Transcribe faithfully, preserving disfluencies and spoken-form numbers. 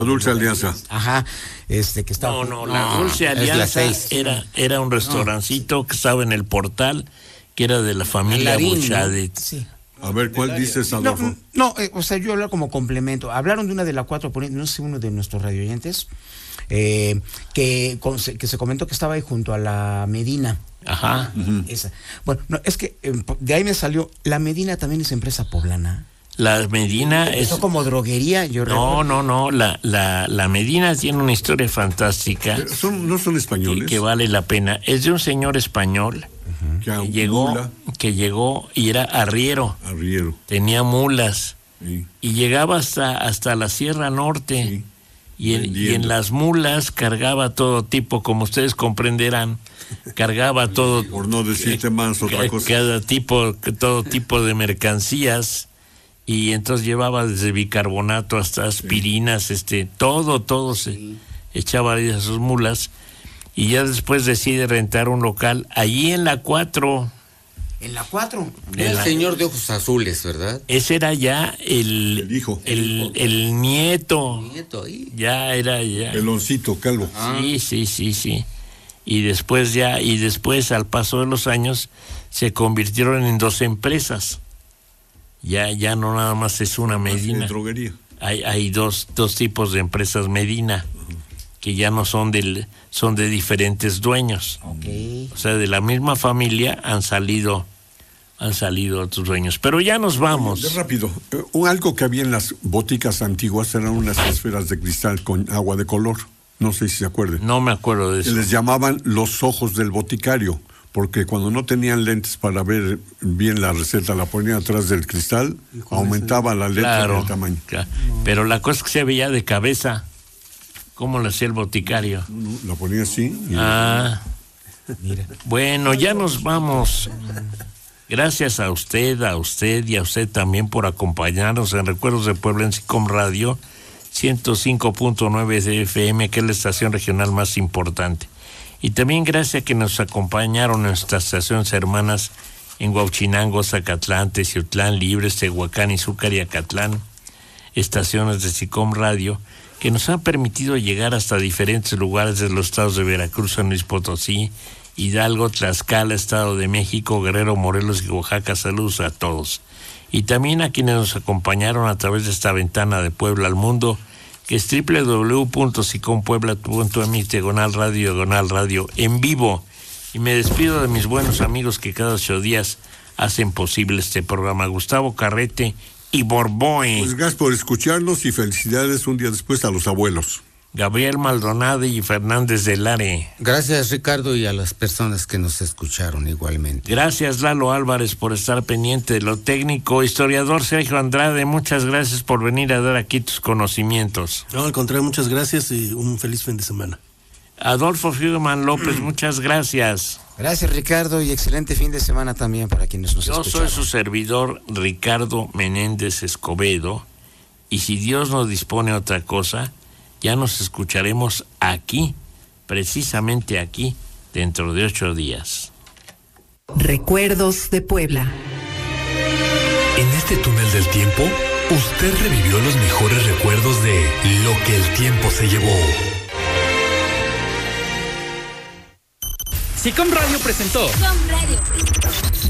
Dulce Alianza. Ajá, este que estaba. No, no, la Dulce Alianza era, era un restaurancito no. que estaba en el Portal, que era de la familia Buchadet. ¿No? Sí. A ver, ¿cuál dices, Adolfo? No, no eh, o sea, yo hablo como complemento. Hablaron de una de la cuatro poniente, no sé, uno de nuestros radioyentes, eh, que, con, que se comentó que estaba ahí junto a la Medina. Ajá. Uh-huh. Esa. Bueno, no, es que eh, de ahí me salió, la Medina también es empresa poblana. La Medina es... como droguería, yo No, recuerdo. no, no, la, la, la Medina tiene una historia fantástica. Son, ¿No son españoles? Que, que vale la pena. Es de un señor español uh-huh. que, que, llegó, que llegó y era arriero. Arriero. Tenía mulas. Sí. Y llegaba hasta, hasta la Sierra Norte. Sí. Y, en, y en las mulas cargaba todo tipo, como ustedes comprenderán, cargaba todo... Por no decirte más otra cosa. Cada tipo, todo tipo de mercancías. Y entonces llevaba desde bicarbonato hasta aspirinas, sí. este, todo, todo se sí. echaba ahí a sus mulas. Y ya después decide rentar un local allí en la cuatro. ¿En la cuatro? El la... señor de ojos azules, ¿verdad? Ese era ya el... El hijo. El, el nieto. El nieto ahí. Ya era ya... Peloncito, calvo. Ah. Sí, sí, sí, sí. Y después ya, y después al paso de los años, se convirtieron en dos empresas. Ya, ya no nada más es una Medina. Droguería. Hay, hay dos, dos tipos de empresas Medina, uh-huh. que ya no son del, son de diferentes dueños. Okay. O sea, de la misma familia han salido, han salido otros dueños. Pero ya nos vamos. De rápido. Un algo que había en las boticas antiguas eran unas esferas de cristal con agua de color. No sé si se acuerdan. No me acuerdo de eso. Les llamaban los ojos del boticario. Porque cuando no tenían lentes para ver bien la receta, la ponían atrás del cristal, aumentaba la letra claro, y el tamaño. Claro. No. Pero la cosa es que se veía de cabeza. ¿Cómo lo hacía el boticario? No, no, la ponía así. Y ah, mira. Bueno, ya nos vamos. Gracias a usted, a usted y a usted también por acompañarnos en Recuerdos de Puebla en SICOM Radio ciento cinco punto nueve de F M, que es la estación regional más importante. Y también gracias a que nos acompañaron en nuestras estaciones hermanas en Huauchinango, Zacatlán, Teciutlán, Libres, Tehuacán, Izúcar y Acatlán, estaciones de SICOM Radio, que nos han permitido llegar hasta diferentes lugares de los estados de Veracruz, San Luis Potosí, Hidalgo, Tlaxcala, Estado de México, Guerrero, Morelos y Oaxaca. Saludos a todos. Y también a quienes nos acompañaron a través de esta ventana de Puebla al mundo, que es doble u doble u doble u punto sicom puebla punto m x diagonal radio diagonal radio en vivo. Y me despido de mis buenos amigos que cada ocho días hacen posible este programa. Gustavo Carrete y Borboe. Pues gracias por escucharnos y felicidades un día después a los abuelos. Gabriel Maldonado y Fernández de Lare. Gracias, Ricardo, y a las personas que nos escucharon igualmente. Gracias, Lalo Álvarez, por estar pendiente de lo técnico. Historiador Sergio Andrade, muchas gracias por venir a dar aquí tus conocimientos. No, al contrario, muchas gracias y un feliz fin de semana. Adolfo Friedman López, muchas gracias. Gracias, Ricardo, y excelente fin de semana también para quienes nos Yo escucharon. soy su servidor, Ricardo Menéndez Escobedo, y si Dios nos dispone otra cosa, ya nos escucharemos aquí, precisamente aquí, dentro de ocho días. Recuerdos de Puebla. En este túnel del tiempo, usted revivió los mejores recuerdos de lo que el tiempo se llevó. SICOM Radio presentó. SICOM Radio.